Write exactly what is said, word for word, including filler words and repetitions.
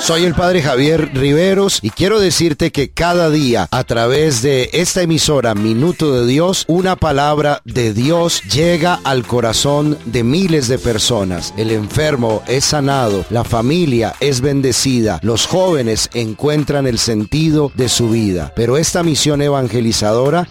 Soy el padre Javier Riveros y quiero decirte que cada día a través de esta emisora Minuto de Dios, una palabra de Dios llega al corazón de miles de personas. El enfermo es sanado, la familia es bendecida, los jóvenes encuentran el sentido de su vida. Pero esta misión evangelizadora